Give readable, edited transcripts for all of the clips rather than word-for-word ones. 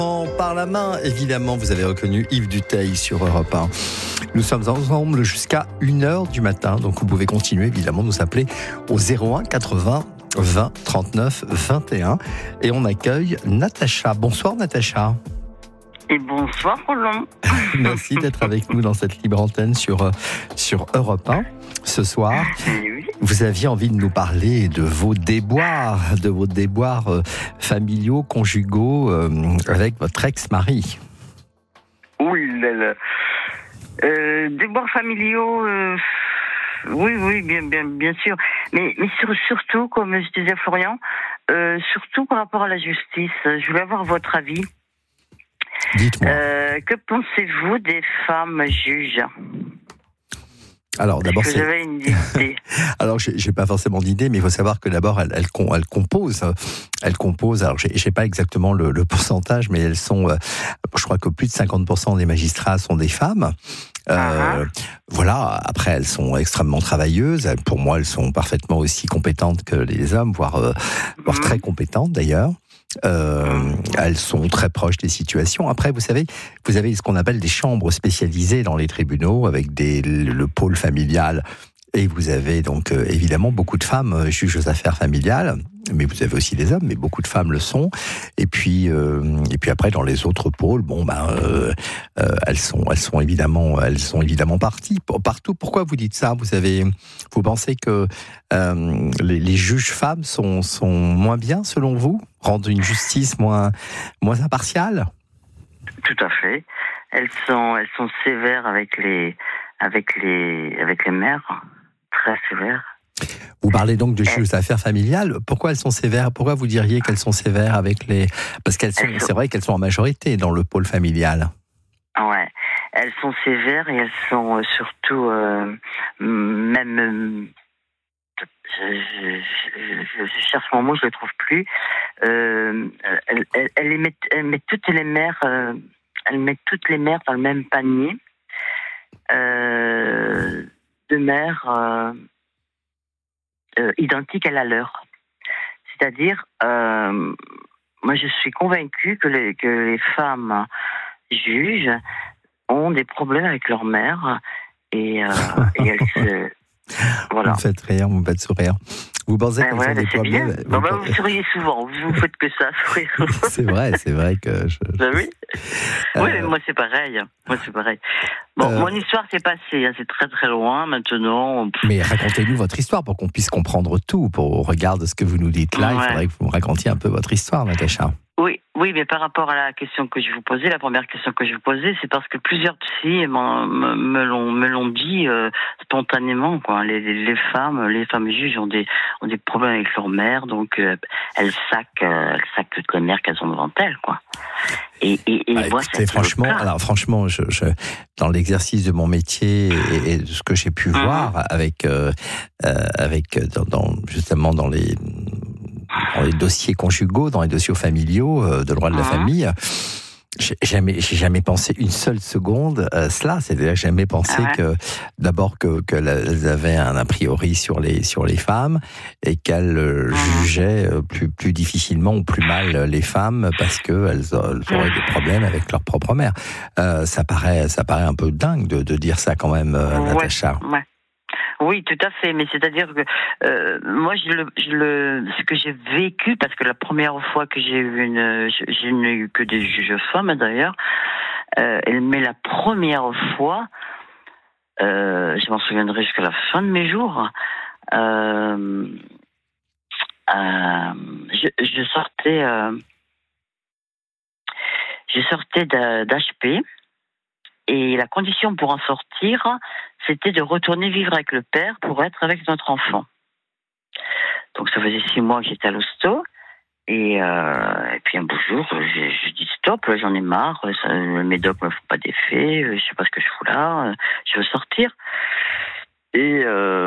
Par la main, évidemment, vous avez reconnu Yves Duteil sur Europe 1. Nous sommes ensemble jusqu'à 1h du matin, donc vous pouvez continuer évidemment de nous appeler au 01 80 20 39 21 et on accueille Natacha. Bonsoir Natacha. Et bonsoir Roland. Merci d'être avec nous dans cette libre antenne sur Europe 1 ce soir. Oui. Vous aviez envie de nous parler de vos déboires familiaux, conjugaux avec votre ex-mari. Oui, déboires familiaux, oui, bien sûr. Mais surtout, comme je disais Florian, surtout par rapport à la justice, je voulais avoir votre avis. Dites-moi. Que pensez-vous des femmes juges ? Alors d'abord, vous avez une idée? Alors j'ai pas forcément d'idée, mais il faut savoir que d'abord elles composent. Alors j'ai pas exactement le pourcentage, mais elles sont. Je crois que plus de 50% des magistrats sont des femmes. Voilà. Après, elles sont extrêmement travailleuses. Pour moi, elles sont parfaitement aussi compétentes que les hommes, voire très compétentes d'ailleurs. Elles sont très proches des situations. Après, vous savez, vous avez ce qu'on appelle des chambres spécialisées dans les tribunaux avec le pôle familial. Et vous avez donc évidemment beaucoup de femmes juges aux affaires familiales, mais vous avez aussi des hommes, mais beaucoup de femmes le sont. Et puis après dans les autres pôles, elles sont évidemment partout. Pourquoi vous dites ça ? Vous pensez que les juges femmes sont moins bien selon vous, rendent une justice moins impartiale ? Tout à fait. Elles sont sévères avec les mères. Très sévères. Vous parlez donc de juges aux affaires familiales. Pourquoi elles sont sévères ? Pourquoi vous diriez qu'elles sont sévères avec les... Parce c'est vrai qu'elles sont en majorité dans le pôle familial. Ouais. Elles sont sévères et elles sont surtout même... Je cherche mon mot, je le trouve plus. Elle met toutes les mères... elle met toutes les mères dans le même panier. De mères identiques à la leur. C'est-à-dire, moi je suis convaincue que les femmes juges ont des problèmes avec leur mère et elles se... Voilà. Vous me faites sourire. Vous pensez qu'elles ont des problèmes vous souriez souvent, vous faites que ça, sourire. C'est vrai que oui. Oui, mais moi c'est pareil. Bon, mon histoire s'est passée, c'est très très loin maintenant. Mais racontez-nous votre histoire pour qu'on puisse comprendre tout. Au regard de ce que vous nous dites là, il faudrait que vous me racontiez un peu votre histoire, Natacha. Oui, mais par rapport à la question que je vous posais, la première question que je vous posais, c'est parce que plusieurs psys me l'ont dit spontanément, quoi. Les femmes juges ont des problèmes avec leur mère, donc elles saquent toutes les mères qu'elles ont devant elles, quoi. Et moi, écoutez, franchement, je dans l'exercice de mon métier et de ce que j'ai pu voir justement dans les dossiers conjugaux, dans les dossiers familiaux de droit de la famille, j'ai jamais pensé une seule seconde cela. C'est-à-dire, j'ai jamais pensé qu'elles avaient un a priori sur les femmes et qu'elles jugeaient plus difficilement ou plus mal les femmes parce qu'elles auraient des problèmes avec leur propre mère. Ça paraît un peu dingue de dire ça quand même, Natacha. Ouais. Oui, tout à fait. Mais c'est-à-dire que moi, ce que j'ai vécu, parce que la première fois que je n'ai eu que des juges femmes d'ailleurs. Mais la première fois, je m'en souviendrai jusqu'à la fin de mes jours. Je sortais d'HP. Et la condition pour en sortir, c'était de retourner vivre avec le père pour être avec notre enfant. Donc ça faisait 6 mois que j'étais à l'hosto. Et puis un beau jour, je dis stop, j'en ai marre, mes docs me font pas d'effet, je sais pas ce que je fous là, je veux sortir. Et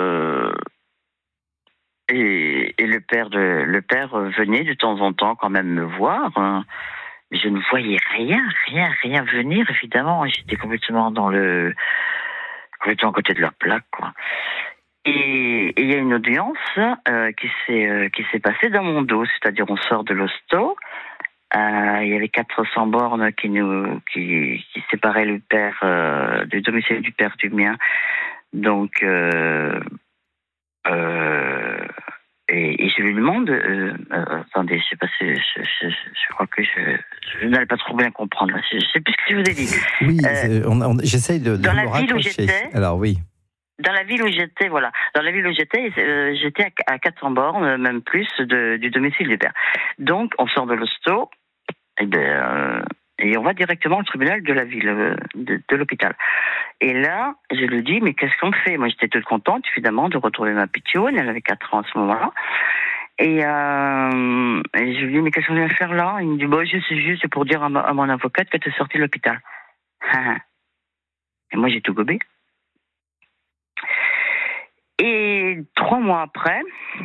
le père venait de temps en temps quand même me voir. Mais je ne voyais rien venir, évidemment. J'étais complètement complètement à côté de la plaque, quoi. Et il y a une audience qui s'est passée dans mon dos, c'est-à-dire on sort de l'hosto, Il y avait 400 bornes qui séparaient le père du domicile du père du mien. Donc, et je lui demande, attendez, je sais pas si je crois que je n'allais pas trop bien comprendre. Je sais plus ce que je vous ai dit. Oui, j'essaye de dans la me ville raccrocher. Où j'étais, alors oui. Dans la ville où j'étais, voilà. Dans la ville où j'étais, j'étais à 400 bornes, même plus, du domicile du père. Donc, on sort de l'hosto, et on va directement au tribunal de la ville, de l'hôpital. Et là, je lui dis, mais qu'est-ce qu'on fait? Moi, j'étais toute contente, évidemment, de retrouver ma pitchoune. Elle avait 4 ans à ce moment-là. Et je lui dis, mais qu'est-ce qu'on vient faire là? Il me dit, je sais juste pour dire à mon avocate que tu es sortie de l'hôpital. Et moi, j'ai tout gobé. Et 3 mois après,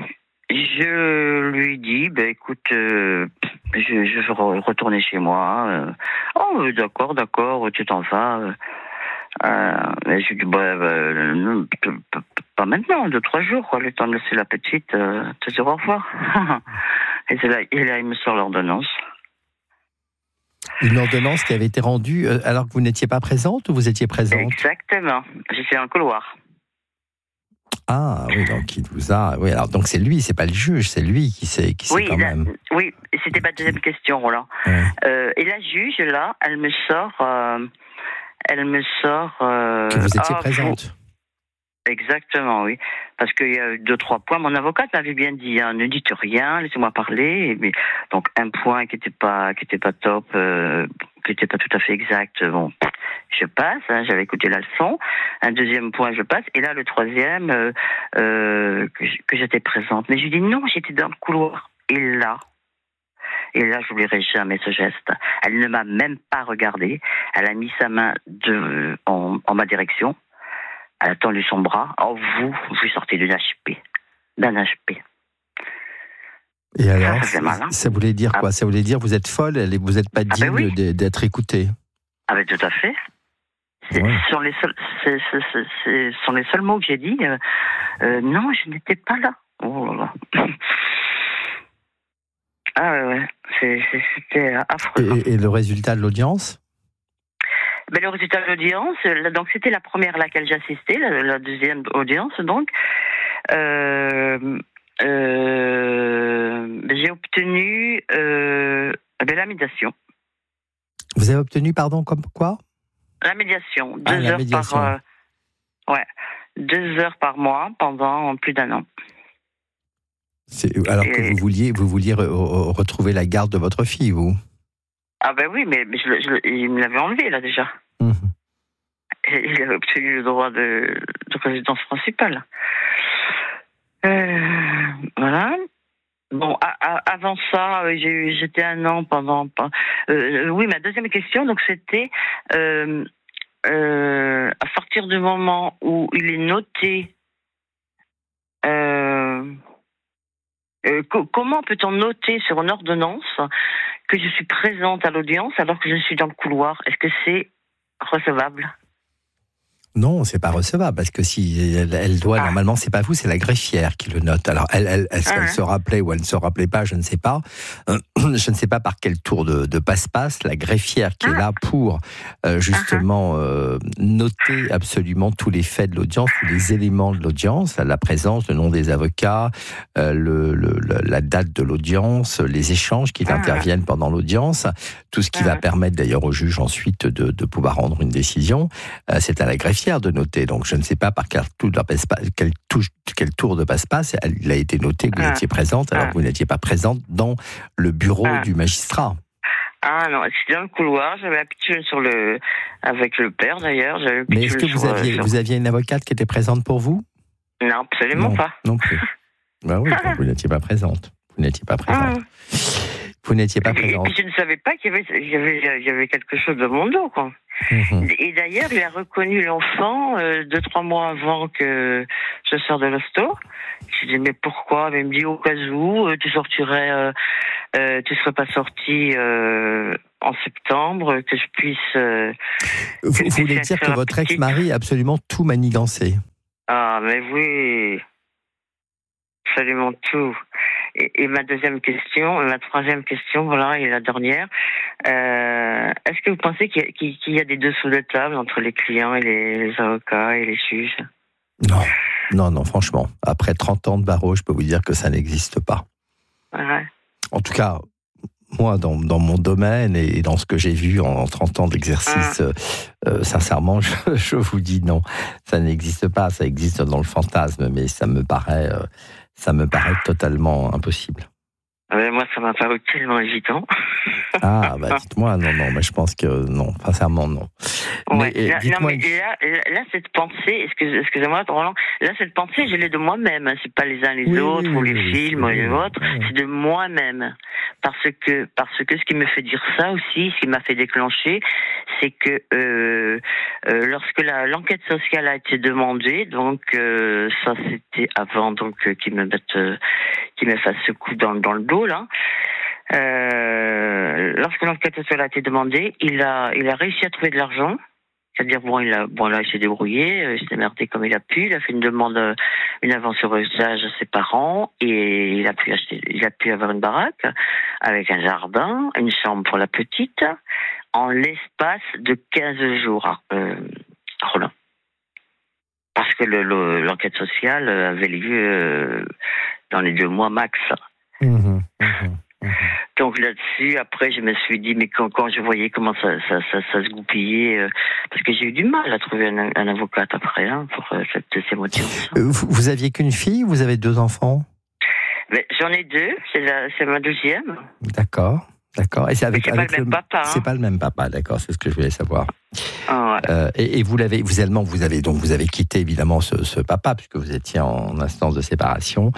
je lui dis, écoute, je veux retourner chez moi. D'accord, tu t'en vas. Et je lui dis, pas maintenant, 2-3 jours, quoi, le temps de laisser la petite te dire au revoir. Et là, il me sort l'ordonnance. Une ordonnance qui avait été rendue alors que vous n'étiez pas présente ou vous étiez présente? Exactement, j'étais en couloir. Ah oui, donc il vous a. Oui, alors donc c'est lui, c'est pas le juge, c'est lui qui sait quand même. Oui, c'était pas deuxième question, Roland. Ouais. Et la juge là, elle me sort. Que vous étiez présente. Exactement, oui. Parce qu'il y a 2-3 points. Mon avocate m'avait bien dit, ne dites rien, laissez-moi parler. Mais, donc un point qui était pas top, qui était pas tout à fait exact. Bon, je passe. J'avais écouté la leçon. Un deuxième point, je passe. Et là, le troisième, que j'étais présente. Mais je lui dis non, j'étais dans le couloir. Et là, j'oublierai jamais ce geste. Elle ne m'a même pas regardé. Elle a mis sa main en ma direction. Elle a tendu son bras. Vous sortez d'un HP. Et alors, ça voulait dire quoi? Ça voulait dire vous êtes folle, vous n'êtes pas digne d'être écoutée. Ah ben tout à fait. Ce sont les seuls mots que j'ai dit. Non, je n'étais pas là. Oh là là. Ah ouais. C'était affreux. Et le résultat de l'audience? Le résultat de l'audience, donc c'était la première à laquelle j'assistais, la deuxième audience, donc. J'ai obtenu la médiation. Vous avez obtenu, pardon, comme quoi? La médiation. 2 heures 2 heures par mois pendant plus d'1 an. Alors que vous vouliez retrouver la garde de votre fille, vous? Ah ben oui, mais il me l'avait enlevé là déjà. Mmh. Et il avait obtenu le droit de résidence principale. Voilà. Bon, avant ça, j'étais 1 an pendant. Oui, ma deuxième question, donc c'était à partir du moment où il est noté. Comment peut-on noter sur une ordonnance que je suis présente à l'audience alors que je suis dans le couloir? Est-ce que c'est recevable? Non, c'est pas recevable parce que si elle doit normalement, c'est pas vous, c'est la greffière qui le note. Alors est-ce qu'elle se rappelait ou elle ne se rappelait pas, je ne sais pas. Je ne sais pas par quel tour de passe-passe la greffière qui est là pour justement noter absolument tous les faits de l'audience, tous les éléments de l'audience, la présence, le nom des avocats, la date de l'audience, les échanges qui interviennent pendant l'audience, tout ce qui va permettre d'ailleurs au juge ensuite de pouvoir rendre une décision. C'est à la greffière de noter. Donc, je ne sais pas par quel tour de passe-passe il a été noté que vous étiez présente alors que vous n'étiez pas présente dans le bureau du magistrat. Ah non, c'était dans le couloir, j'avais la pitchoune avec le père d'ailleurs. Mais est-ce que vous aviez une avocate qui était présente pour vous? Non, absolument pas. Non plus. Ben oui, vous n'étiez pas présente. Vous n'étiez pas présente. Vous n'étiez pas présente. Je ne savais pas qu'il y avait quelque chose dans mon dos, quoi. Et d'ailleurs, il a reconnu l'enfant 2-3 mois avant que je sorte de l'hosto. Je lui ai dit, mais pourquoi? Il me dit, au cas où, tu serais pas sorti en septembre, que je puisse... Vous voulez dire que votre ex-mari a absolument tout manigancé? Ah, mais oui. Absolument tout. Et ma troisième question, voilà, et la dernière. Est-ce que vous pensez qu'il y a des dessous de table entre les clients et les avocats et les juges? Non, franchement. Après 30 ans de barreau, je peux vous dire que ça n'existe pas. Ouais. En tout cas, moi, dans mon domaine et dans ce que j'ai vu en 30 ans d'exercice, sincèrement, je vous dis non, ça n'existe pas. Ça existe dans le fantasme, mais ça me paraît totalement impossible. Moi, ça m'a paru tellement évident. Ah, dites-moi, non, mais je pense que non, sincèrement, non. Ouais. Mais dites-moi... là, cette pensée, excusez-moi, Roland, là, cette pensée, je l'ai de moi-même, hein. C'est pas les uns les autres, ou les films, ou les autres, c'est de moi-même. Parce que ce qui me fait dire ça aussi, ce qui m'a fait déclencher, c'est que lorsque l'enquête sociale a été demandée, donc ça c'était avant donc qu'ils me fassent ce coup dans le dos là. Lorsque l'enquête sociale a été demandée, il a réussi à trouver de l'argent. C'est-à-dire, là, il s'est débrouillé, il s'est démerdé comme il a pu, il a fait une avance sur usage à ses parents, et il a pu avoir une baraque, avec un jardin, une chambre pour la petite, en l'espace de 15 jours, Roland. Parce que l'enquête sociale avait lieu dans les 2 mois max. Donc là-dessus, après, je me suis dit, mais quand je voyais comment ça se goupillait, parce que j'ai eu du mal à trouver un avocat après, pour ces motifs. Vous aviez qu'une fille ou vous avez 2 enfants? Mais j'en ai 2, c'est ma deuxième. D'accord. Et c'est avec pas le même papa. C'est pas le même papa, d'accord, c'est ce que je voulais savoir. Ah ouais. Et vous avez quitté évidemment ce papa, puisque vous étiez en instance de séparation.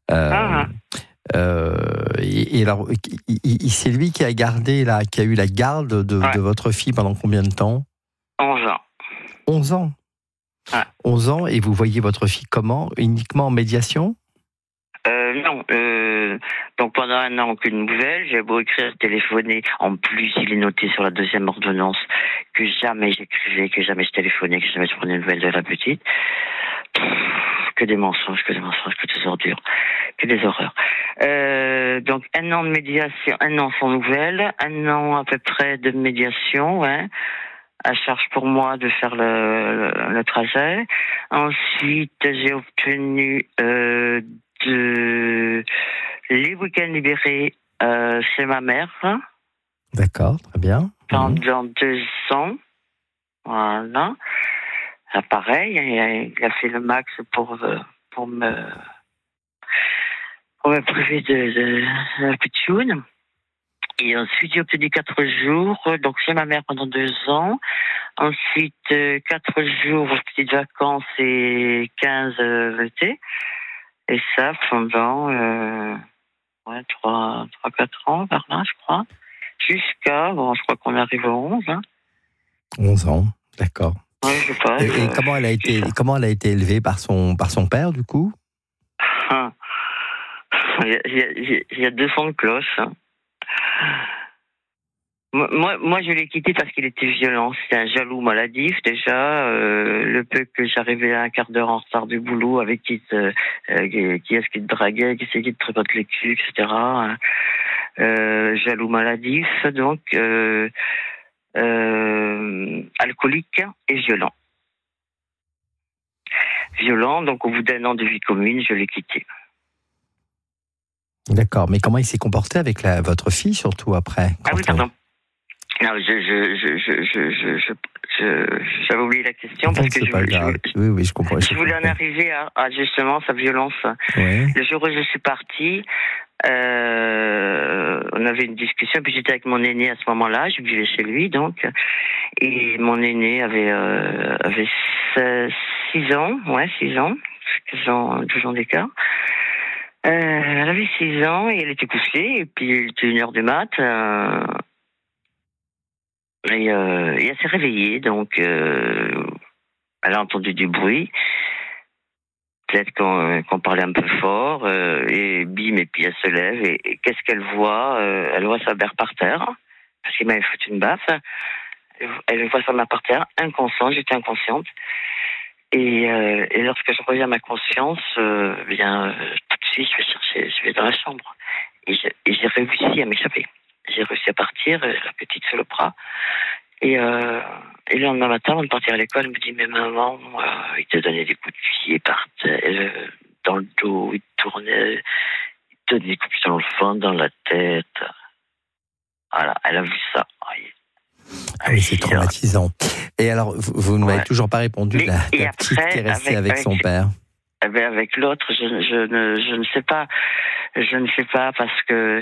Et alors, c'est lui qui a eu la garde de votre fille pendant combien de temps? 11 ans. 11 ans. Ouais. 11 ans, et vous voyez votre fille comment? Uniquement en médiation? Non. Donc pendant 1 an, aucune nouvelle. J'ai beau écrire, téléphoner. En plus, il est noté sur la 2e ordonnance que jamais j'écrivais, que jamais je téléphonais, que jamais je prenais une nouvelle de la petite. Que des mensonges, que des ordures, que des horreurs. Donc 1 an de médiation, 1 an sans nouvelles, 1 an à peu près de médiation, ouais, à charge pour moi de faire le trajet. Ensuite, j'ai obtenu les week-ends libérés chez ma mère. D'accord, très bien. Pendant 2 ans, voilà. Là, pareil, il a fait le max pour me priver de la pitchoune. Et ensuite, j'ai obtenu 4 jours, donc chez ma mère pendant 2 ans. Ensuite, 4 jours, petites vacances et 15 l'été. Et ça pendant 3-4 ans, par là, je crois. Jusqu'à, je crois qu'on arrive aux 11. 11 ans, d'accord. Oui, je sais pas. Et comment elle a été élevée par son père, du coup? Il y a 2 sons de cloche. Moi, je l'ai quitté parce qu'il était violent. C'était un jaloux maladif, déjà. Le peu que j'arrivais à 1/4 d'heure en retard du boulot, avec qui est-ce qui te draguait, qui c'est qui te tripote les culs, etc. Jaloux maladif, donc alcoolique et violent. Donc au bout d'1 an de vie commune, je l'ai quitté. D'accord, mais comment il s'est comporté avec votre fille, surtout après? Pardon. Non, j'avais oublié la question parce que oui, je comprends. Je voulais en arriver à justement sa violence. Oui. Le jour où je suis partie, on avait une discussion, puis j'étais avec mon aîné à ce moment-là, je vivais chez lui donc, et mon aîné avait 6 ans, 12 ans d'écart. Elle avait 6 ans et elle était couchée, et puis il était 1h du mat. Et elle s'est réveillée, donc elle a entendu du bruit. Peut-être qu'on parlait un peu fort, et bim, et puis elle se lève, et qu'est-ce qu'elle voit? Elle voit sa mère par terre, parce qu'il m'avait foutu une baffe. Elle voit sa mère par terre, inconsciente, j'étais inconsciente. Et lorsque je reviens à ma conscience, tout de suis, je vais dans la chambre. Et j'ai réussi à m'échapper. J'ai réussi à partir, la petite sur le bras. Et le lendemain matin, avant de partir à l'école, elle me dit, mais maman, il te donnait des coups de pied par terre, dans le dos, il te tournait, il te donnait des coups de pied dans le fond, dans la tête. Voilà, elle a vu ça. Ah oui, c'est traumatisant. Et alors, vous ne m'avez toujours pas répondu, la petite qui est restée avec son père. Avec l'autre, je ne sais pas. Je ne sais pas parce que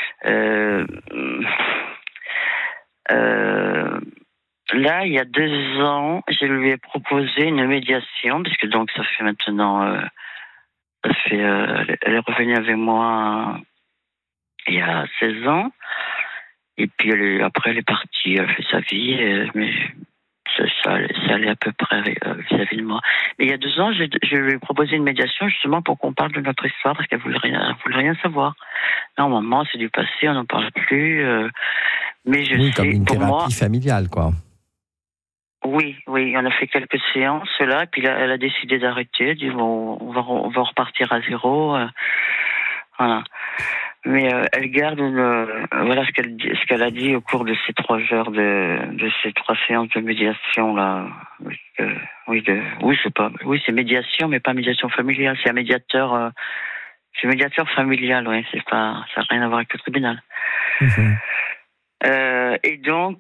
là, il y a 2 ans, je lui ai proposé une médiation, parce que donc ça fait maintenant, elle est revenue avec moi il y a 16 ans, et puis après elle est partie, elle fait sa vie, mais ça allait à peu près vis-à-vis de moi. Mais il y a 2 ans, je lui ai proposé une médiation justement pour qu'on parle de notre histoire, parce qu'elle voulait rien savoir. Non, maman, c'est du passé, on n'en parle plus. Mais je sais, comme une pour thérapie moi, familiale, quoi. Oui, on a fait quelques séances là, et puis là, elle a décidé d'arrêter. Elle dit bon, on va repartir à zéro. Voilà. Mais elle garde voilà ce qu'elle a dit au cours de ces 3 heures de ces 3 séances de médiation là. Oui, c'est médiation, mais pas médiation familiale. C'est un médiateur, c'est médiateur familial, oui. Ça n'a rien à voir avec le tribunal. Mmh. Et donc,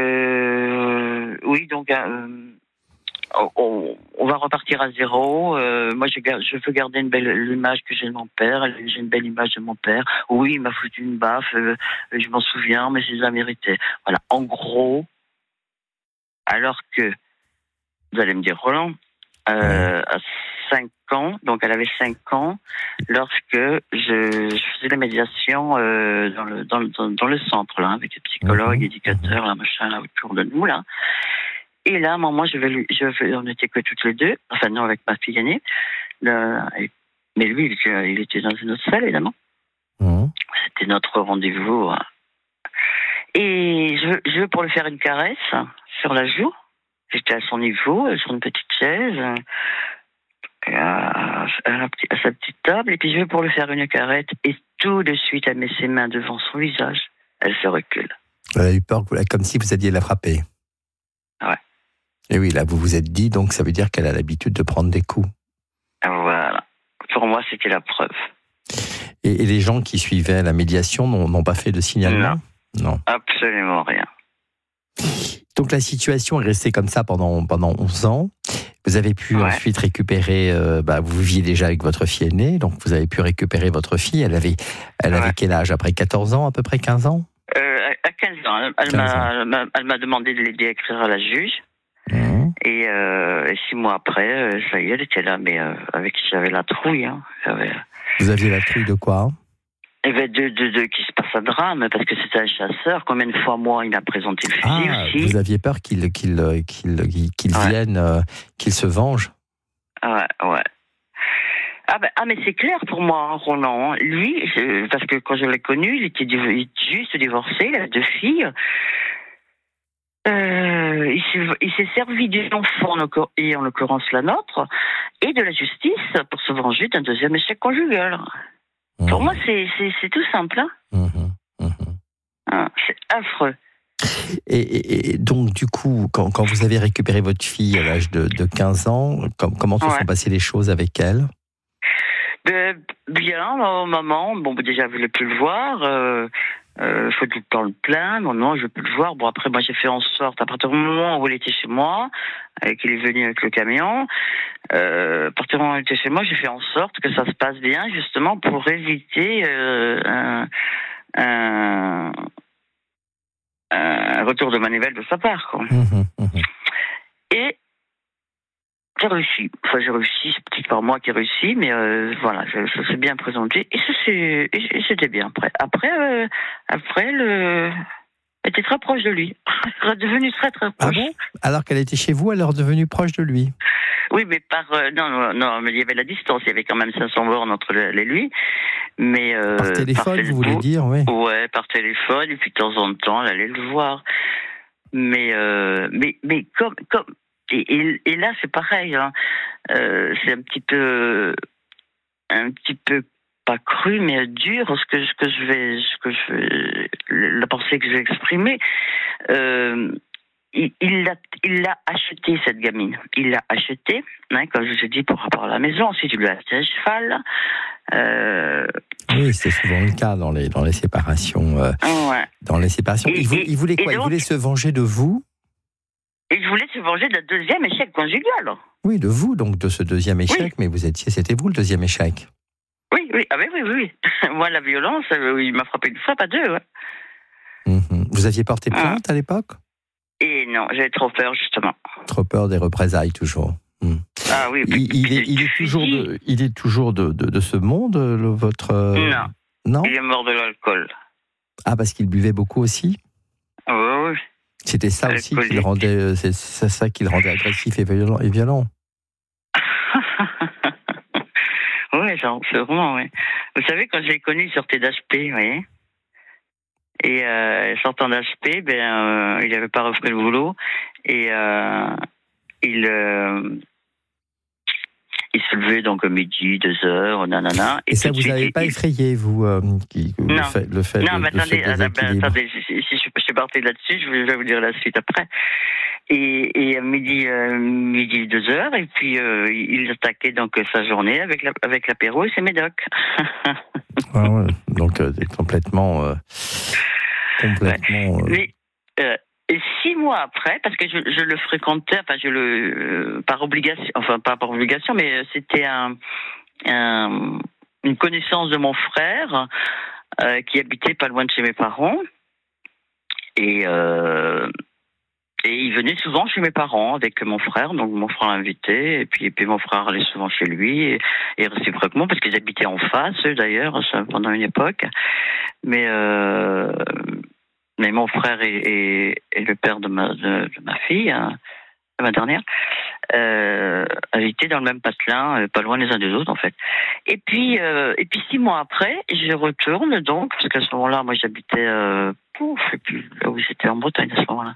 on va repartir à zéro. Moi, je veux garder l'image que j'ai de mon père. J'ai une belle image de mon père. Oui, il m'a foutu une baffe. Je m'en souviens, mais c'est la vérité. Voilà. En gros, alors que, vous allez me dire, Roland, à 5 ans, donc elle avait 5 ans, lorsque je faisais la médiation dans le centre, là, avec les psychologues, éducateurs, là, machin, là, autour de nous, là. Et là, moi, on n'était que toutes les deux, enfin non, avec ma fille aînée, mais lui, il était dans une autre salle, évidemment. C'était notre rendez-vous. Et je veux pour lui faire une caresse sur la joue. J'étais à son niveau, sur une petite chaise, à sa petite table, et puis je veux pour lui faire une caresse, et tout de suite, elle met ses mains devant son visage. Elle se recule. Elle a eu peur, comme si vous alliez la frapper. Ouais. Et oui, là, vous vous êtes dit, donc ça veut dire qu'elle a l'habitude de prendre des coups. Voilà. Pour moi, c'était la preuve. Et les gens qui suivaient la médiation n'ont pas fait de signalement ? Non. Absolument rien. Donc la situation est restée comme ça pendant 11 ans. Vous avez pu ensuite récupérer, vous viviez déjà avec votre fille aînée, donc vous avez pu récupérer votre fille. Elle avait quel âge ? Après 14 ans, à peu près 15 ans ? À 15 ans. Elle m'a demandé de l'aider à écrire à la juge. Et 6 mois après, ça y est, elle était là, mais j'avais la trouille. Hein. Vous aviez la trouille de quoi ? Qu'il se passe un drame, parce que c'était un chasseur. Combien de fois, moi, il a présenté le fusil aussi. Vous aviez peur qu'il vienne, qu'il se venge ? Ouais. Mais c'est clair pour moi, hein, Roland. Lui, parce que quand je l'ai connu, il était juste divorcé, il a 2 filles. Il s'est servi de l'enfant, et en l'occurrence la nôtre, et de la justice pour se venger d'un 2e échec conjugal. Pour moi, c'est tout simple. Hein. C'est affreux. Et donc, du coup, quand vous avez récupéré votre fille à l'âge de 15 ans, comment se sont passées les choses avec elle ? Bien, au moment, déjà, je ne voulais plus le voir. Faut tout le temps le plaindre. Non, je ne veux plus le voir. Bon, après, moi, j'ai fait en sorte, à partir du moment où il était chez moi, qu'il est venu avec le camion, à partir du moment où il était chez moi, j'ai fait en sorte que ça se passe bien, justement, pour éviter un retour de manivelle de sa part, quoi. Et j'ai réussi. Enfin, j'ai réussi, c'est peut-être pas moi qui ai réussi, mais voilà, ça s'est bien présenté. Et c'était bien après. Après, elle était très proche de lui. Elle est devenue très, très proche. Ah bon ? Alors qu'elle était chez vous, elle est redevenue proche de lui ? Oui, mais non, mais il y avait la distance. Il y avait quand même 500 bornes entre elle et lui. Mais par téléphone, vous voulez dire, oui. Ouais, par téléphone, et puis de temps en temps, elle allait le voir. Mais comme et là, c'est pareil. Hein. C'est un petit peu pas cru, mais dur, la pensée que je vais exprimer. Il l'a acheté, cette gamine. Il l'a acheté, comme je vous ai dit, pour rapport à la maison. Ensuite, il lui a acheté un cheval. Oui, c'est souvent le cas dans les séparations. Ouais. Dans les séparations. Il voulait quoi? Il voulait se venger de vous? Il voulait se venger d'un deuxième échec conjugal. Oui, de vous, donc de ce deuxième échec, oui. Mais c'était vous le deuxième échec. Oui. Ah ben oui. Moi, la violence, il m'a frappé une fois, pas deux. Ouais. Vous aviez porté plainte à l'époque? Et non, j'avais trop peur, justement. Trop peur des représailles, toujours. Ah oui. Il est toujours de ce monde, votre... Non. Il est mort de l'alcool. Ah, parce qu'il buvait beaucoup aussi? Oui. C'était ça aussi qui le rendait, c'est ça qui le rendait agressif et violent. Oui, sûrement, oui. Vous savez, quand je l'ai connu, il sortait d'HP, vous voyez. Et sortant d'HP, il n'avait pas repris le boulot. Et il se levait donc à midi, 2h, nanana. Et ça vous avait pas effrayé, vous, non. le fait non, de mais attendez, si je suis parti là-dessus, je vais vous dire la suite après. Et à midi 2h, et puis il attaquait donc sa journée avec l'apéro et ses médocs. Ah ouais, donc complètement. Mais, et 6 mois après, parce que je le fréquentais, par obligation, enfin pas par obligation, mais c'était une connaissance de mon frère qui habitait pas loin de chez mes parents, et il venait souvent chez mes parents avec mon frère, donc mon frère l'invitait, et puis mon frère allait souvent chez lui, et réciproquement, parce qu'ils habitaient en face, eux d'ailleurs, pendant une époque, mais mon frère et le père de ma fille, de ma dernière, habitaient dans le même patelin, pas loin les uns des autres en fait. Et puis 6 mois après, je retourne donc, parce qu'à ce moment-là, moi j'habitais, je sais plus là où j'étais, en Bretagne à ce moment-là.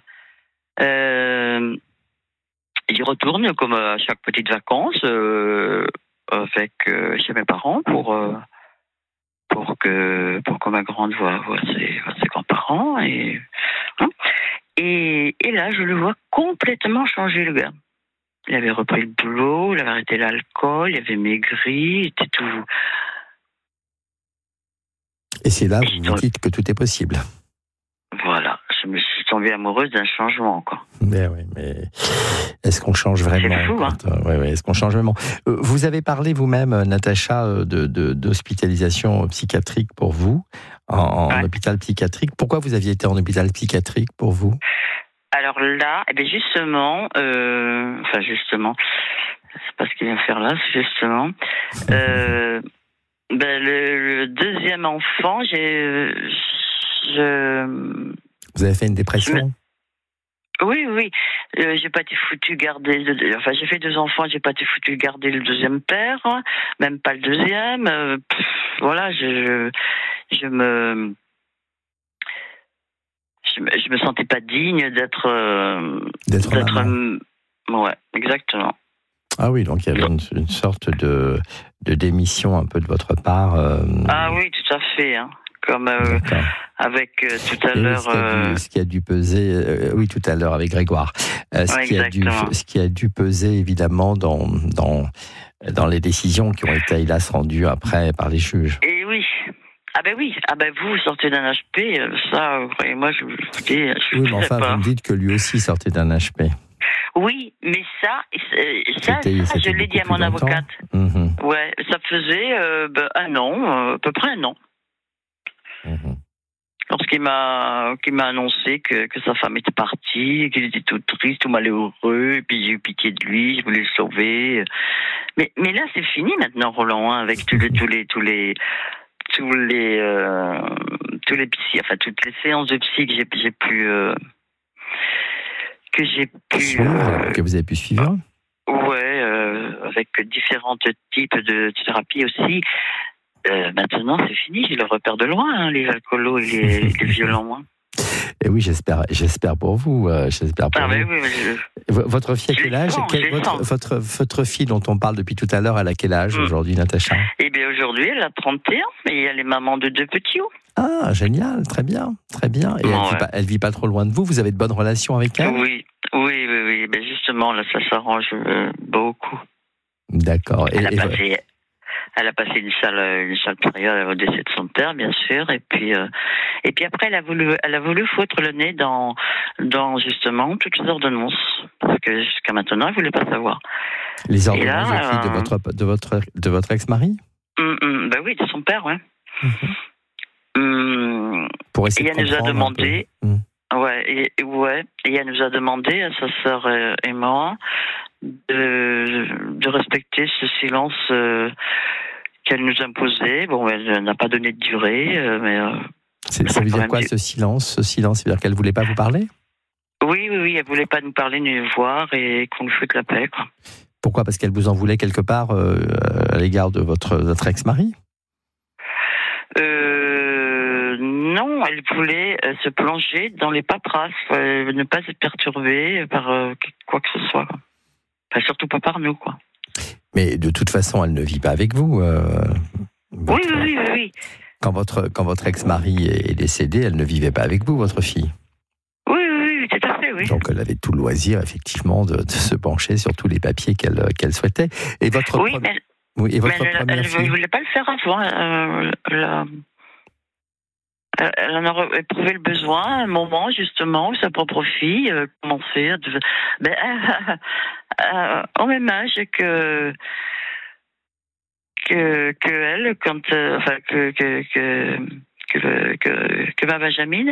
J'y retourne comme à chaque petite vacances avec chez mes parents pour que ma grande voie ses grands-parents et là je le vois complètement changer, le gars. Il avait repris le boulot, il avait arrêté l'alcool, il avait maigri, il était tout. Et c'est là où vous dites que tout est possible. Voilà, je me suis tombée amoureuse d'un changement, quoi. Mais est-ce qu'on change vraiment? C'est fou, Oui, est-ce qu'on change vraiment? Vous avez parlé vous-même, Natacha, d'hospitalisation psychiatrique pour vous, en hôpital psychiatrique. Pourquoi vous aviez été en hôpital psychiatrique pour vous? Alors là, justement, c'est pas ce qu'il vient faire là, c'est justement, le deuxième enfant, Vous avez fait une dépression? Oui. J'ai pas été foutu garder. J'ai fait 2 enfants, j'ai pas été foutu garder le deuxième père, même pas le deuxième. Voilà, je me sentais pas digne d'être maman. Ouais, exactement. Ah oui, donc il y avait une sorte de démission un peu de votre part. Ah oui, tout à fait. Comme avec tout à l'heure. Ce qui a dû peser, oui, tout à l'heure avec Grégoire. Ce qui a dû peser évidemment dans les décisions qui ont été, hélas, rendues après par les juges. Et oui. Vous sortez d'un HP, ça, croyez-moi, je vous dis. Oui, mais enfin, vous me dites que lui aussi sortait d'un HP. Oui, mais ça je l'ai dit à mon avocate. Mm-hmm. Ouais, ça faisait un an, à peu près un an. Mm-hmm. Lorsqu'il m'a annoncé que sa femme était partie, qu'il était tout triste, tout malheureux, et puis j'ai eu pitié de lui, je voulais le sauver. Mais là, c'est fini maintenant, Roland, avec tous les psy, enfin toutes les séances de psy que vous avez pu suivre. Ouais, avec différents types de thérapies aussi. Maintenant, c'est fini, je le repère de loin, les alcoolos et les violents. Et oui, j'espère pour vous. J'espère pour vous. Oui, Votre fille a quel âge? Votre fille dont on parle depuis tout à l'heure, elle a quel âge aujourd'hui, Natacha? Eh bien, aujourd'hui, elle a 31 et elle est maman de 2 petits. Ah, génial, très bien, très bien. Et elle vit pas trop loin de vous? Vous avez de bonnes relations avec elle? Oui. Ben justement, là, ça s'arrange beaucoup. D'accord. Elle a passé une sale période au décès de son père, bien sûr, et puis après, elle a voulu foutre le nez dans justement toutes les ordonnances, parce que jusqu'à maintenant, elle voulait pas savoir. Les ordonnances de votre ex-mari? Ben oui, de son père, ouais. Pour essayer et elle nous a demandé, et elle nous a demandé à sa sœur et moi de respecter ce silence qu'elle nous imposait. Bon, elle n'a pas donné de durée, mais ça veut dire quoi, ce silence? Ce silence, ça veut dire qu'elle voulait pas vous parler? Oui, elle voulait pas nous parler ni nous voir et qu'on nous foute la paix, quoi. Pourquoi? Parce qu'elle vous en voulait quelque part à l'égard de votre ex-mari? Non, elle voulait se plonger dans les paperasses, ne pas être perturbée par quoi que ce soit, quoi. Enfin, surtout pas par nous, quoi. Mais de toute façon, elle ne vit pas avec vous. Oui. Quand votre ex-mari est décédé, elle ne vivait pas avec vous, votre fille. Oui, tout à fait, oui. Donc elle avait tout le loisir, effectivement, de se pencher sur tous les papiers qu'elle souhaitait. Et votre première fille, elle ne voulait pas le faire avant. Elle en a éprouvé le besoin à un moment, justement, où sa propre fille commençait au même âge que elle, quand que ma Benjamine,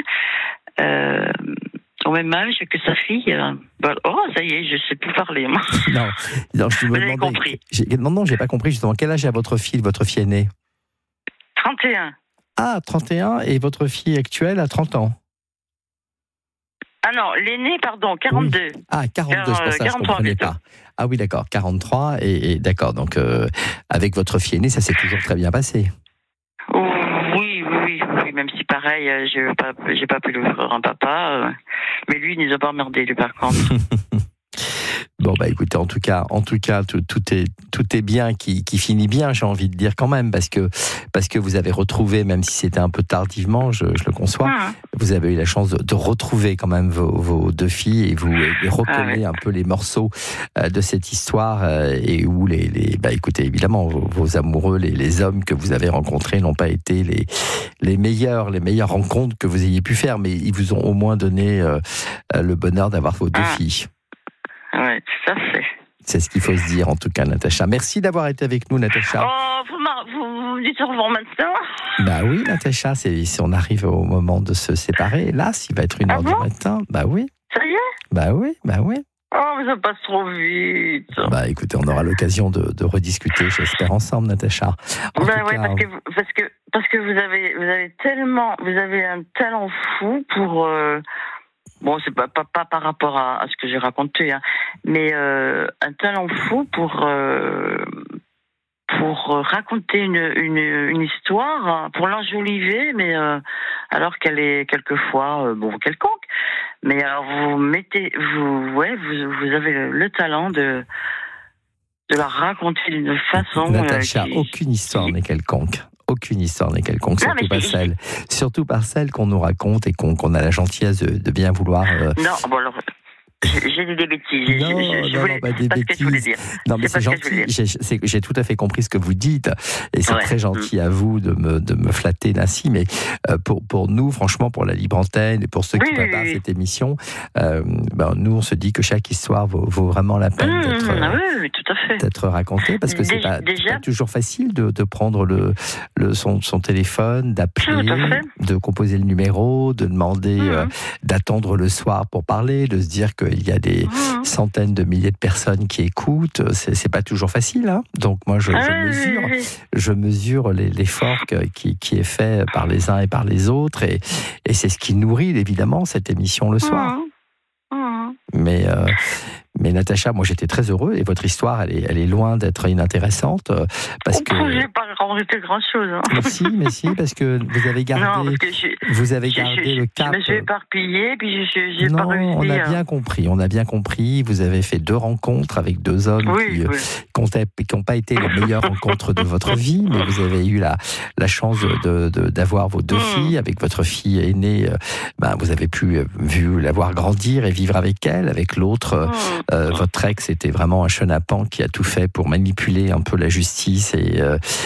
au même âge que sa fille. Ça y est, je sais plus parler, moi. Non, je me demandais. Compris. Non, j'ai pas compris justement. Quel âge a votre fille aînée? 31. Ah, 31, et votre fille actuelle a 30 ans? Ah non, l'aînée, pardon, 42. Oui. Ah, 42, c'est pour ça que je ne comprenais pas. Ah oui, d'accord, 43, et d'accord, donc avec votre fille aînée, ça s'est toujours très bien passé? Oui, même si pareil, j'ai pas pu lui offrir un papa, mais lui, il nous a pas emmerdé, lui, par contre. Bon, écoutez, en tout cas, tout est bien qui finit bien, j'ai envie de dire quand même, parce que vous avez retrouvé, même si c'était un peu tardivement, je le conçois, vous avez eu la chance de retrouver quand même vos 2 filles, et vous recollez un peu les morceaux de cette histoire, et où écoutez, évidemment, vos amoureux, les hommes que vous avez rencontrés n'ont pas été les meilleures rencontres que vous ayez pu faire, mais ils vous ont au moins donné le bonheur d'avoir vos 2 filles. Oui, tout à fait. C'est ce qu'il faut se dire, en tout cas, Natacha. Merci d'avoir été avec nous, Natacha. Oh, vous me dites au revoir maintenant? Oui, Natacha, si on arrive au moment de se séparer, là, s'il va être 1h du matin, oui. Ça y est? Oui. Oh, mais ça passe trop vite. Écoutez, on aura l'occasion de rediscuter, j'espère, ensemble, Natacha. Parce que vous avez un talent fou pour... Bon, c'est pas par rapport à ce que j'ai raconté, mais un talent fou pour raconter une histoire, pour l'enjoliver, mais alors qu'elle est quelquefois quelconque. Mais alors vous avez le talent de la raconter d'une façon. Natacha, aucune histoire n'est quelconque. Aucune histoire n'est quelconque, surtout par celle qu'on nous raconte et qu'on a la gentillesse de bien vouloir. Non, alors, j'ai dit des bêtises. Des bêtises. Non, mais c'est gentil. J'ai tout à fait compris ce que vous dites, et c'est très gentil à vous de me flatter ainsi. Mais pour nous, franchement, pour la Libre Antenne et pour ceux qui préparent cette émission, nous, on se dit que chaque histoire vaut vraiment la peine d'être racontée, parce que c'est pas toujours facile de prendre son téléphone, d'appeler, de composer le numéro, de demander, d'attendre le soir pour parler, de se dire qu'il y a des centaines de milliers de personnes qui écoutent. C'est pas toujours facile, hein. Donc moi je mesure l'effort qui est fait par les uns et par les autres, et c'est ce qui nourrit évidemment cette émission le soir. Mais Mais Natacha, moi j'étais très heureux et votre histoire, elle est loin d'être inintéressante parce que. J'ai pas rajouté grand-chose. Hein. Mais si, parce que vous avez gardé. Non, parce que le cap. Je me suis éparpillée, puis j'ai pas réussi. On a bien compris. Vous avez fait 2 rencontres avec 2 hommes qui n'ont pas été les meilleures rencontres de votre vie, mais vous avez eu la chance d'avoir vos 2 filles. Avec votre fille aînée, vous avez pu la voir grandir et vivre avec elle. Avec l'autre, votre ex était vraiment un chenapan qui a tout fait pour manipuler un peu la justice et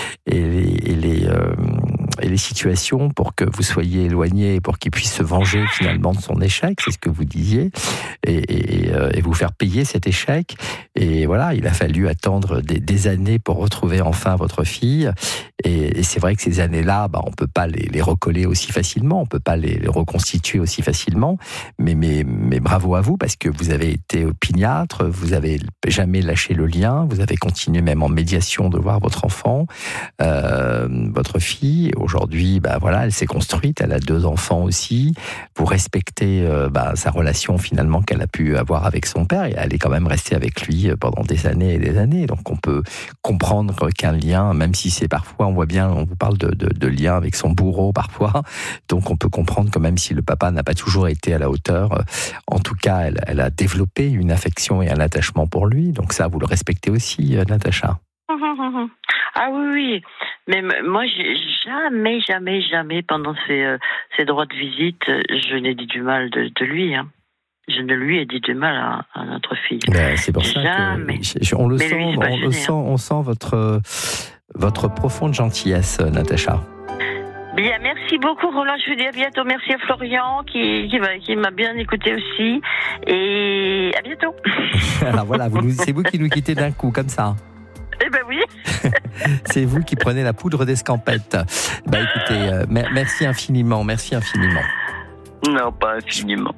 les situations pour que vous soyez éloignés et pour qu'il puisse se venger finalement de son échec, c'est ce que vous disiez, et vous faire payer cet échec. Et voilà, il a fallu attendre des années pour retrouver enfin votre fille. Et c'est vrai que ces années-là, on peut pas les recoller aussi facilement, on peut pas les reconstituer aussi facilement. Mais bravo à vous, parce que vous avez été opiniâtre, vous avez jamais lâché le lien, vous avez continué même en médiation de voir votre enfant, votre fille. Aujourd'hui, elle s'est construite, elle a 2 enfants aussi. Vous respectez sa relation finalement qu'elle a pu avoir avec son père, et elle est quand même restée avec lui pendant des années et des années. Donc on peut comprendre qu'un lien, même si c'est parfois, on voit bien, on vous parle de lien avec son bourreau parfois, donc on peut comprendre que même si le papa n'a pas toujours été à la hauteur, en tout cas elle a développé une affection et un attachement pour lui. Donc ça, vous le respectez aussi, Natacha. Ah oui. Mais moi, jamais pendant ces droits de visite, je n'ai dit du mal de lui. Hein. Je ne lui ai dit du mal à notre fille. C'est pour ça que on sent votre profonde gentillesse, Natacha. Bien, merci beaucoup Roland, je vous dis à bientôt. Merci à Florian qui m'a bien écouté aussi. Et à bientôt. Alors voilà, c'est vous qui nous quittez d'un coup, comme ça. Eh ben oui. C'est vous qui prenez la poudre d'escampette. Écoutez, merci infiniment. Non, pas infiniment.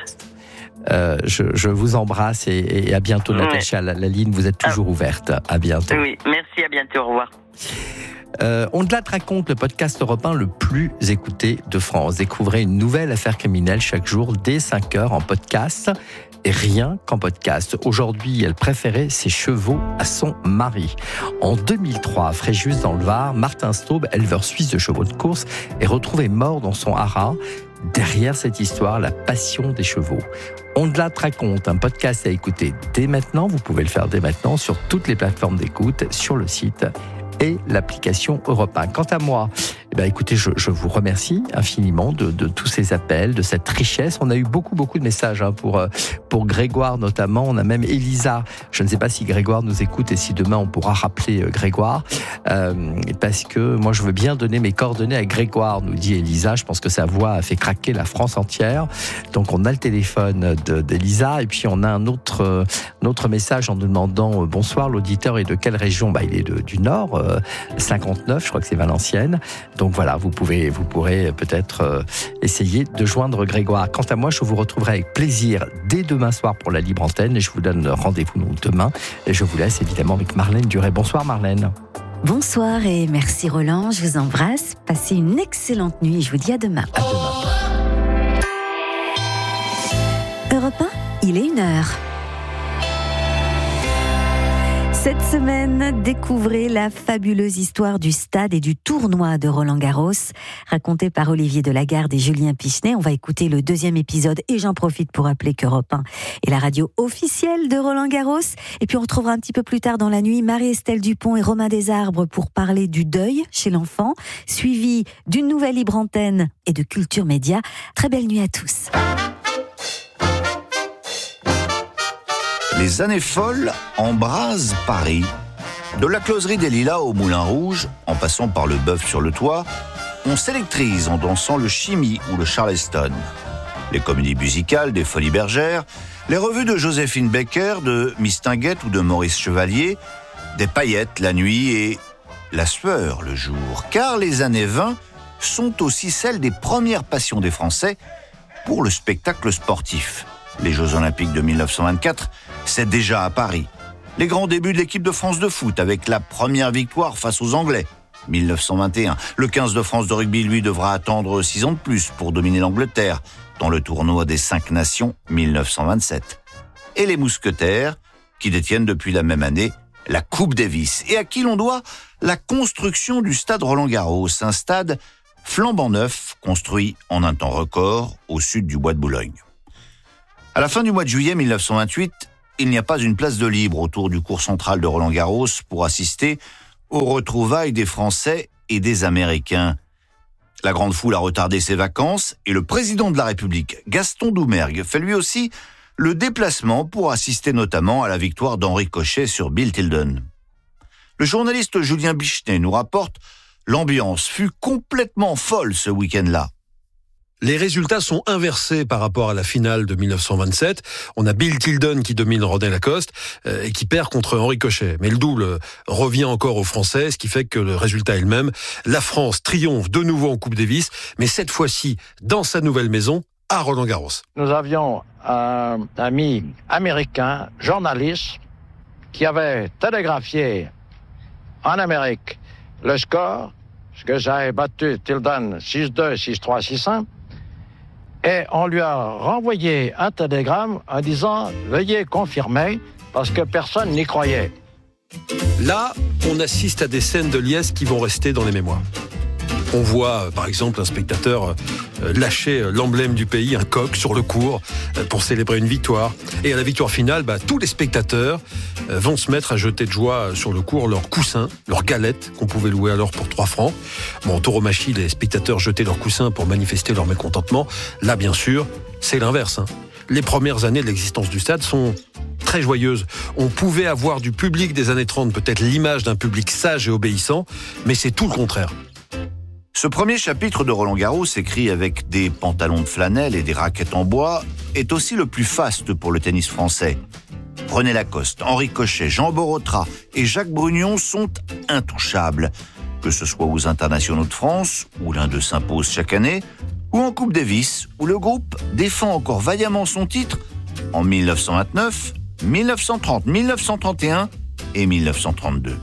Je vous embrasse et à bientôt, Natacha. La ligne, vous êtes toujours ouverte. À bientôt. Oui, merci, à bientôt, au revoir. On-delà te raconte, le podcast Europe 1 le plus écouté de France. Découvrez une nouvelle affaire criminelle chaque jour dès 5h en podcast. Et rien qu'en podcast. Aujourd'hui, elle préférait ses chevaux à son mari. En 2003, à Fréjus dans le Var, Martin Staub, éleveur suisse de chevaux de course, est retrouvé mort dans son haras. Derrière cette histoire, la passion des chevaux. On-delà te raconte, un podcast à écouter dès maintenant. Vous pouvez le faire dès maintenant sur toutes les plateformes d'écoute, sur le site et l'application Europe 1. Quant à moi, écoutez, je vous remercie infiniment de tous ces appels, de cette richesse. On a eu beaucoup de messages pour Grégoire notamment. On a même Elisa. Je ne sais pas si Grégoire nous écoute et si demain on pourra rappeler Grégoire. Parce que moi je veux bien donner mes coordonnées à Grégoire, nous dit Elisa. Je pense que sa voix a fait craquer la France entière. Donc on a le téléphone d'Elisa et puis on a un autre message en nous demandant bonsoir, l'auditeur est de quelle région ? Il est du Nord, 59, je crois que c'est Valenciennes. Donc voilà, vous pourrez peut-être essayer de joindre Grégoire. Quant à moi, je vous retrouverai avec plaisir dès demain soir pour la libre antenne et je vous donne rendez-vous demain. Et je vous laisse évidemment avec Marlène Duret. Bonsoir Marlène. Bonsoir et merci Roland, je vous embrasse. Passez une excellente nuit et je vous dis à demain. À demain. Europe 1, il est 1h. Cette semaine, découvrez la fabuleuse histoire du stade et du tournoi de Roland-Garros, racontée par Olivier Delagarde et Julien Pichenet. On va écouter le 2e épisode et j'en profite pour rappeler qu'Europe 1 est la radio officielle de Roland-Garros. Et puis on retrouvera un petit peu plus tard dans la nuit Marie-Estelle Dupont et Romain Desarbres pour parler du deuil chez l'enfant, suivi d'une nouvelle libre antenne et de Culture Média. Très belle nuit à tous. Les années folles embrasent Paris. De la closerie des Lilas au Moulin Rouge, en passant par le Bœuf sur le toit, on s'électrise en dansant le Chimie ou le Charleston. Les comédies musicales des Folies Bergères, les revues de Joséphine Baker, de Mistinguett ou de Maurice Chevalier, des paillettes la nuit et la sueur le jour. Car les années 20 sont aussi celles des premières passions des Français pour le spectacle sportif. Les Jeux Olympiques de 1924, c'est déjà à Paris. Les grands débuts de l'équipe de France de foot avec la première victoire face aux Anglais, 1921. Le 15 de France de rugby, lui, devra attendre 6 ans de plus pour dominer l'Angleterre dans le tournoi des 5 nations, 1927. Et les Mousquetaires, qui détiennent depuis la même année la Coupe Davis et à qui l'on doit la construction du stade Roland-Garros, un stade flambant neuf construit en un temps record au sud du bois de Boulogne. À la fin du mois de juillet 1928, il n'y a pas une place de libre autour du cours central de Roland-Garros pour assister aux retrouvailles des Français et des Américains. La grande foule a retardé ses vacances et le président de la République, Gaston Doumergue, fait lui aussi le déplacement pour assister notamment à la victoire d'Henri Cochet sur Bill Tilden. Le journaliste Julien Pichenet nous rapporte « L'ambiance fut complètement folle ce week-end-là ». Les résultats sont inversés par rapport à la finale de 1927. On a Bill Tilden qui domine René Lacoste et qui perd contre Henri Cochet. Mais le double revient encore aux Français, ce qui fait que le résultat est le même. La France triomphe de nouveau en Coupe Davis, mais cette fois-ci dans sa nouvelle maison, à Roland-Garros. Nous avions un ami américain, journaliste, qui avait télégraphié en Amérique le score, parce que j'avais battu Tilden 6-2, 6-3, 6-1, et on lui a renvoyé un télégramme en disant « Veuillez confirmer » parce que personne n'y croyait. Là, on assiste à des scènes de liesse qui vont rester dans les mémoires. On voit, par exemple, un spectateur lâcher l'emblème du pays, un coq, sur le court pour célébrer une victoire. Et à la victoire finale, tous les spectateurs vont se mettre à jeter de joie sur le court leurs coussins, leurs galettes qu'on pouvait louer alors pour 3 francs. Bon, en tauromachie, les spectateurs jetaient leurs coussins pour manifester leur mécontentement. Là, bien sûr, c'est l'inverse. Les premières années de l'existence du stade sont très joyeuses. On pouvait avoir du public des années 30, peut-être l'image d'un public sage et obéissant, mais c'est tout le contraire. Ce premier chapitre de Roland-Garros, écrit avec des pantalons de flanelle et des raquettes en bois, est aussi le plus faste pour le tennis français. René Lacoste, Henri Cochet, Jean Borotra et Jacques Brugnon sont intouchables. Que ce soit aux internationaux de France, où l'un d'eux s'impose chaque année, ou en Coupe Davis, où le groupe défend encore vaillamment son titre en 1929, 1930, 1931 et 1932.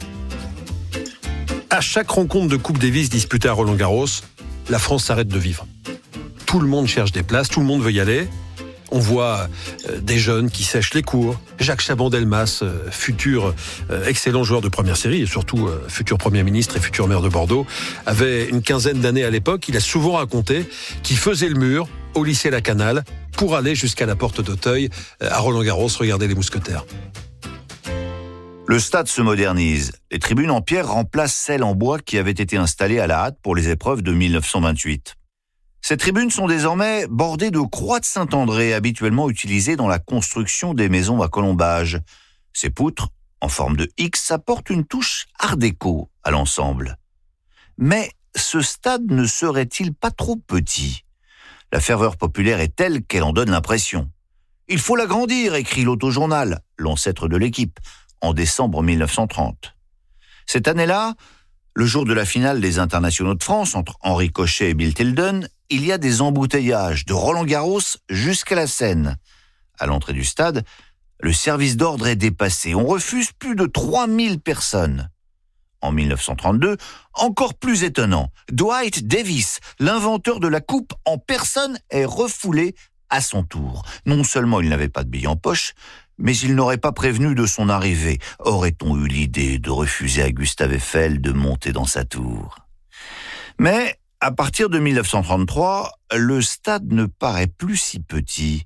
À chaque rencontre de Coupe Davis disputée à Roland-Garros, la France s'arrête de vivre. Tout le monde cherche des places, tout le monde veut y aller. On voit des jeunes qui sèchent les cours. Jacques Chaban-Delmas, futur excellent joueur de première série et surtout futur Premier ministre et futur maire de Bordeaux, avait une quinzaine d'années à l'époque. Il a souvent raconté qu'il faisait le mur au lycée Lacanal pour aller jusqu'à la porte d'Auteuil à Roland-Garros regarder les mousquetaires. Le stade se modernise. Les tribunes en pierre remplacent celles en bois qui avaient été installées à la hâte pour les épreuves de 1928. Ces tribunes sont désormais bordées de croix de Saint-André, habituellement utilisées dans la construction des maisons à colombage. Ces poutres, en forme de X, apportent une touche art déco à l'ensemble. Mais ce stade ne serait-il pas trop petit ? La ferveur populaire est telle qu'elle en donne l'impression. « Il faut l'agrandir », écrit l'Auto-Journal, l'ancêtre de l'équipe, en décembre 1930. Cette année-là, le jour de la finale des internationaux de France entre Henri Cochet et Bill Tilden, il y a des embouteillages de Roland-Garros jusqu'à la Seine. À l'entrée du stade, le service d'ordre est dépassé. On refuse plus de 3000 personnes. En 1932, encore plus étonnant, Dwight Davis, l'inventeur de la coupe en personne, est refoulé à son tour. Non seulement il n'avait pas de billet en poche, mais il n'aurait pas prévenu de son arrivée. Aurait-on eu l'idée de refuser à Gustave Eiffel de monter dans sa tour ? Mais, à partir de 1933, le stade ne paraît plus si petit.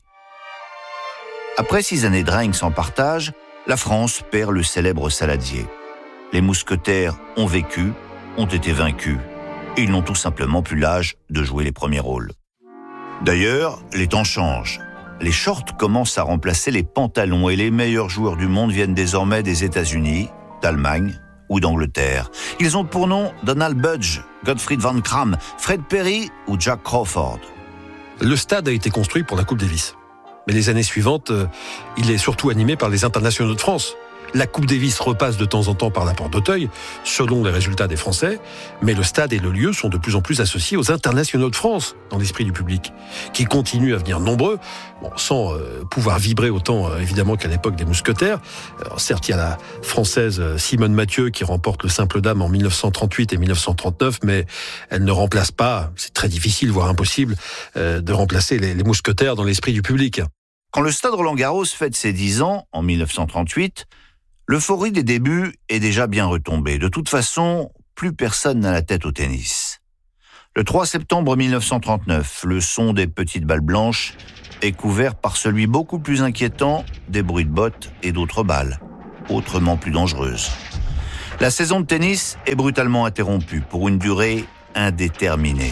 Après 6 années de règne sans partage, la France perd le célèbre Saladier. Les mousquetaires ont vécu, ont été vaincus. Et ils n'ont tout simplement plus l'âge de jouer les premiers rôles. D'ailleurs, les temps changent. Les shorts commencent à remplacer les pantalons et les meilleurs joueurs du monde viennent désormais des États-Unis, d'Allemagne ou d'Angleterre. Ils ont pour nom Donald Budge, Gottfried Van Cram, Fred Perry ou Jack Crawford. Le stade a été construit pour la Coupe Davis. Mais les années suivantes, il est surtout animé par les internationaux de France. La Coupe Davis repasse de temps en temps par la porte d'Auteuil, selon les résultats des Français, mais le stade et le lieu sont de plus en plus associés aux internationaux de France, dans l'esprit du public, qui continuent à venir nombreux, sans pouvoir vibrer autant évidemment qu'à l'époque des mousquetaires. Alors, certes, il y a la Française Simone Mathieu qui remporte le simple dame en 1938 et 1939, mais elle ne remplace pas, c'est très difficile, voire impossible, de remplacer les mousquetaires dans l'esprit du public. Quand le stade Roland-Garros fête ses 10 ans, en 1938, l'euphorie des débuts est déjà bien retombée. De toute façon, plus personne n'a la tête au tennis. Le 3 septembre 1939, le son des petites balles blanches est couvert par celui beaucoup plus inquiétant des bruits de bottes et d'autres balles, autrement plus dangereuses. La saison de tennis est brutalement interrompue pour une durée indéterminée.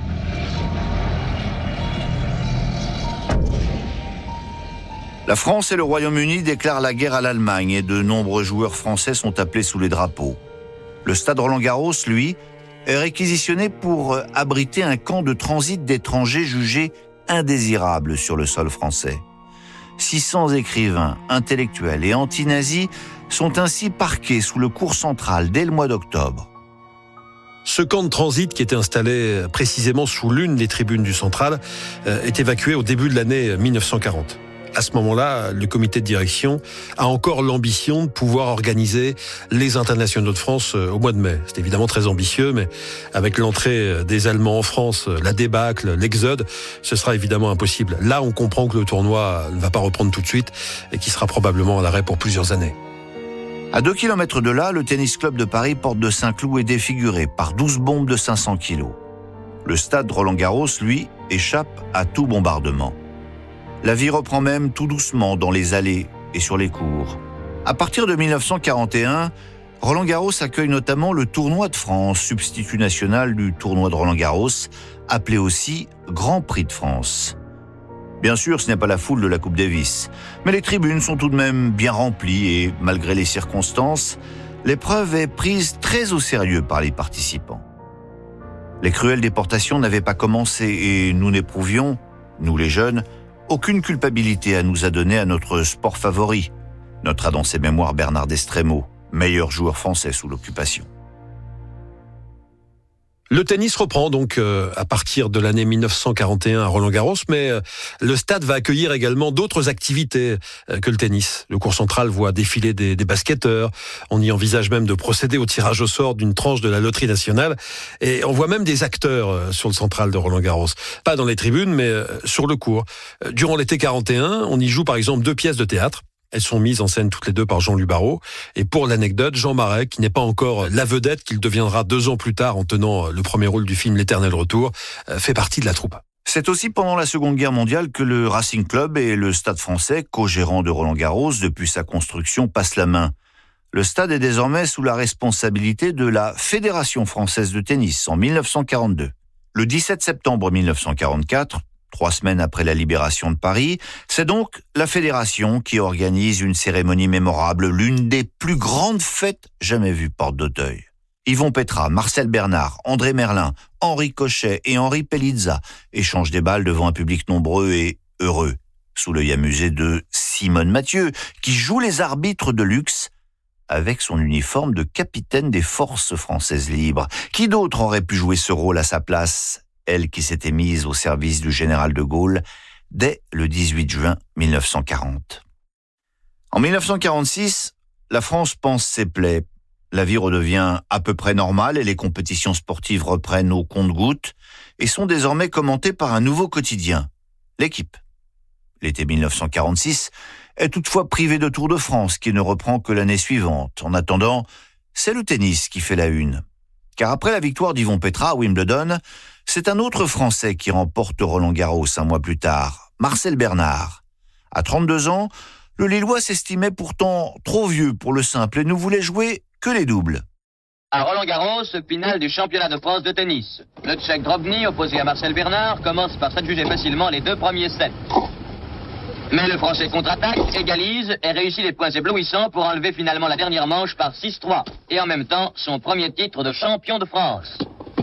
La France et le Royaume-Uni déclarent la guerre à l'Allemagne et de nombreux joueurs français sont appelés sous les drapeaux. Le stade Roland-Garros, lui, est réquisitionné pour abriter un camp de transit d'étrangers jugés indésirables sur le sol français. 600 écrivains, intellectuels et anti-nazis sont ainsi parqués sous le cours central dès le mois d'octobre. Ce camp de transit, qui était installé précisément sous l'une des tribunes du Central, est évacué au début de l'année 1940. À ce moment-là, le comité de direction a encore l'ambition de pouvoir organiser les internationaux de France au mois de mai. C'est évidemment très ambitieux, mais avec l'entrée des Allemands en France, la débâcle, l'exode, ce sera évidemment impossible. Là, on comprend que le tournoi ne va pas reprendre tout de suite et qu'il sera probablement à l'arrêt pour plusieurs années. À 2 km de là, le Tennis Club de Paris, porte de Saint-Cloud, est défiguré par 12 bombes de 500 kilos. Le stade Roland-Garros, lui, échappe à tout bombardement. La vie reprend même tout doucement dans les allées et sur les cours. À partir de 1941, Roland-Garros accueille notamment le tournoi de France, substitut national du tournoi de Roland-Garros, appelé aussi Grand Prix de France. Bien sûr, ce n'est pas la foule de la Coupe Davis, mais les tribunes sont tout de même bien remplies et, malgré les circonstances, l'épreuve est prise très au sérieux par les participants. Les cruelles déportations n'avaient pas commencé et nous n'éprouvions, nous les jeunes, aucune culpabilité à nous adonner à notre sport favori, notera dans ses mémoires Bernard Destremaux, meilleur joueur français sous l'occupation. Le tennis reprend donc à partir de l'année 1941 à Roland-Garros, mais le stade va accueillir également d'autres activités que le tennis. Le cours central voit défiler des basketteurs, on y envisage même de procéder au tirage au sort d'une tranche de la loterie nationale, et on voit même des acteurs sur le central de Roland-Garros. Pas dans les tribunes, mais sur le court. Durant l'été 41, on y joue par exemple 2 pièces de théâtre. Elles sont mises en scène toutes les deux par Jean Lubaro. Et pour l'anecdote, Jean Marais, qui n'est pas encore la vedette qu'il deviendra 2 ans plus tard en tenant le premier rôle du film L'Éternel Retour, fait partie de la troupe. C'est aussi pendant la Seconde Guerre mondiale que le Racing Club et le Stade français, co-gérant de Roland-Garros depuis sa construction, passent la main. Le stade est désormais sous la responsabilité de la Fédération française de tennis en 1942. Le 17 septembre 1944, 3 semaines après la libération de Paris, c'est donc la fédération qui organise une cérémonie mémorable, l'une des plus grandes fêtes jamais vues porte d'Auteuil. Yvon Petra, Marcel Bernard, André Merlin, Henri Cochet et Henri Pellizza échangent des balles devant un public nombreux et heureux, sous l'œil amusé de Simone Mathieu, qui joue les arbitres de luxe avec son uniforme de capitaine des forces françaises libres. Qui d'autre aurait pu jouer ce rôle à sa place ? Elle qui s'était mise au service du général de Gaulle dès le 18 juin 1940. En 1946, la France panse ses plaies. La vie redevient à peu près normale et les compétitions sportives reprennent au compte-gouttes et sont désormais commentées par un nouveau quotidien, L'Équipe. L'été 1946 est toutefois privé de Tour de France qui ne reprend que l'année suivante. En attendant, c'est le tennis qui fait la une. Car après la victoire d'Yvon Petra à Wimbledon, c'est un autre Français qui remporte Roland-Garros un mois plus tard, Marcel Bernard. À 32 ans, le Lillois s'estimait pourtant trop vieux pour le simple et ne voulait jouer que les doubles. À Roland-Garros, finale du championnat de France de tennis. Le Tchèque Drobny, opposé à Marcel Bernard, commence par s'adjuger facilement les 2 premiers sets. Mais le Français contre-attaque, égalise et réussit les points éblouissants pour enlever finalement la dernière manche par 6-3. Et en même temps, son premier titre de champion de France.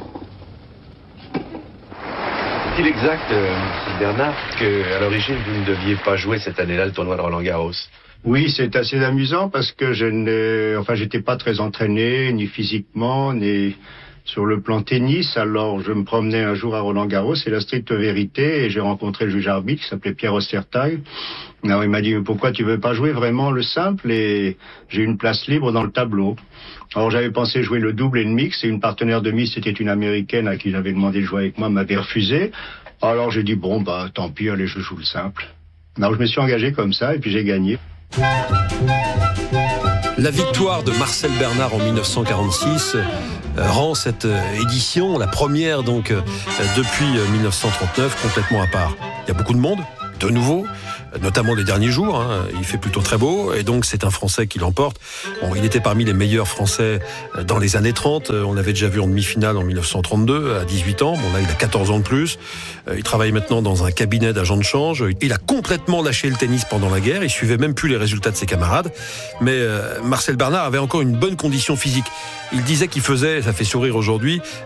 Est-il exact, M. Bernard, qu'à l'origine, vous ne deviez pas jouer cette année-là le tournoi de Roland-Garros? Oui, c'est assez amusant parce que j'étais pas très entraîné, ni physiquement, ni sur le plan tennis. Alors, je me promenais un jour à Roland-Garros, c'est la stricte vérité, et j'ai rencontré le juge arbitre qui s'appelait Pierre Ostertag. Alors, il m'a dit, mais pourquoi tu veux pas jouer vraiment le simple? Et j'ai une place libre dans le tableau. Alors, j'avais pensé jouer le double et le mix, et une partenaire de mix, c'était une Américaine à qui j'avais demandé de jouer avec moi, m'avait refusé. Alors, j'ai dit, bon, tant pis, allez, je joue le simple. Alors je me suis engagé comme ça et puis j'ai gagné. La victoire de Marcel Bernard en 1946 rend cette édition, la première donc depuis 1939, complètement à part. Il y a beaucoup de monde, de nouveau, notamment les derniers jours, il fait plutôt très beau, et donc c'est un Français qui l'emporte. Bon, il était parmi les meilleurs Français dans les années 30, on l'avait déjà vu en demi-finale en 1932, à 18 ans, bon là il a 14 ans de plus, il travaille maintenant dans un cabinet d'agent de change, il a complètement lâché le tennis pendant la guerre, il suivait même plus les résultats de ses camarades, mais Marcel Bernard avait encore une bonne condition physique. Il disait qu'il faisait, ça fait sourire aujourd'hui,